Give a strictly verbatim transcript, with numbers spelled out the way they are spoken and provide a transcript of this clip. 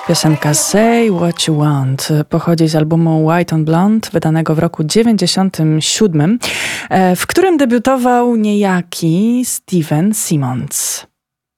Piosenka Say What You Want pochodzi z albumu White on Blonde, wydanego w roku dziewięćdziesiątym siódmym, w którym debiutował niejaki Steven Simmons.